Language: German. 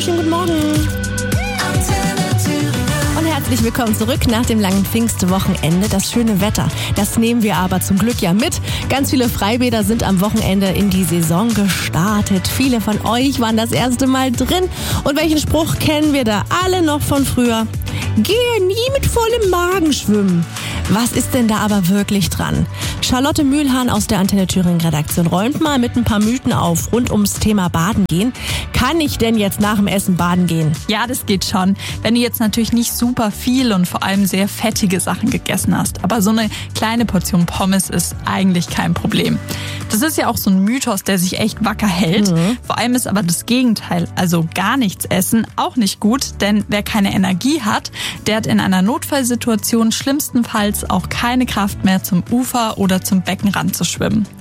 wunderschönen guten Morgen. Und herzlich willkommen zurück nach dem langen Pfingstwochenende. Das schöne Wetter, das nehmen wir aber zum Glück ja mit. Ganz viele Freibäder sind am Wochenende in die Saison gestartet. Viele von euch waren das erste Mal drin. Und welchen Spruch kennen wir da alle noch von früher? Gehe nie mit vollem Magen schwimmen. Was ist denn da aber wirklich dran? Charlotte Mühlhahn aus der Antenne Thüringen Redaktion räumt mal mit ein paar Mythen auf rund ums Thema Baden gehen. Kann ich denn jetzt nach dem Essen baden gehen? Ja, das geht schon, wenn du jetzt natürlich nicht super viel und vor allem sehr fettige Sachen gegessen hast. Aber so eine kleine Portion Pommes ist eigentlich kein Problem. Das ist ja auch so ein Mythos, der sich echt wacker hält. Vor allem ist aber das Gegenteil, also gar nichts essen, auch nicht gut. Denn wer keine Energie hat, der hat in einer Notfallsituation schlimmstenfalls auch keine Kraft mehr zum Ufer oder zum Beckenrand zu schwimmen.